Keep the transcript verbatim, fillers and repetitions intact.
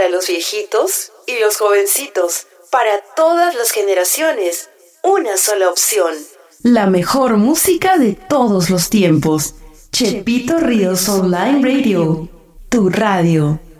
para los viejitos y los jovencitos, para todas las generaciones, una sola opción. La mejor música de todos los tiempos. Chepito Ríos Online Radio, tu radio.